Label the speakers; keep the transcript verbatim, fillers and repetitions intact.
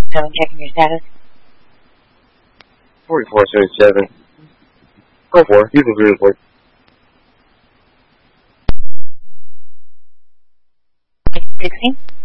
Speaker 1: Someone checking your status?
Speaker 2: forty-four seventy-seven. Go for it. You can agree with it.
Speaker 1: sixteen?